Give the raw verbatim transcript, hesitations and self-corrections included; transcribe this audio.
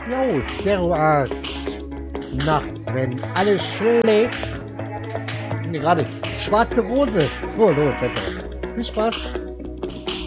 Jo, derart. Nacht, wenn alles schläft. Nee, gerade schwarze Rose. So, so, besser. Viel Spaß.